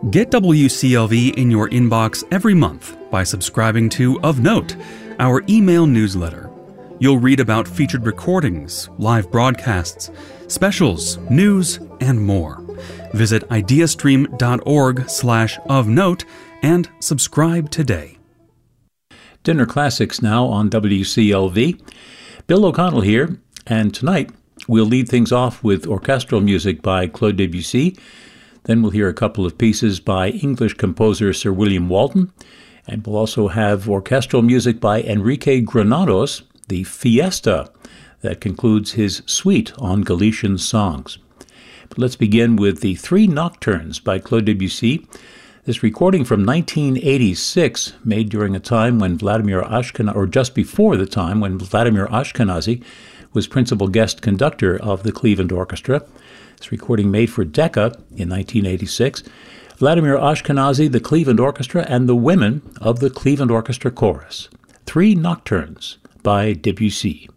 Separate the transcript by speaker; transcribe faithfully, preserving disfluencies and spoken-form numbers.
Speaker 1: Get W C L V in your inbox every month by subscribing to Of Note, our email newsletter. You'll read about featured recordings, live broadcasts, specials, news, and more. Visit ideastream.org slash of note and subscribe today.
Speaker 2: Dinner Classics now on W C L V. Bill O'Connell here, and tonight we'll lead things off with orchestral music by Claude Debussy. Then we'll hear a couple of pieces by English composer Sir William Walton, and we'll also have orchestral music by Enrique Granados, the Fiesta, that concludes his suite on Galician songs. But let's begin with the Three Nocturnes by Claude Debussy. This recording from nineteen eighty-six, made during a time when Vladimir Ashkenazy, or just before the time when Vladimir Ashkenazy was principal guest conductor of the Cleveland Orchestra. This recording made for Decca in nineteen eighty-six. Vladimir Ashkenazy, the Cleveland Orchestra, and the women of the Cleveland Orchestra Chorus. Three Nocturnes by Debussy.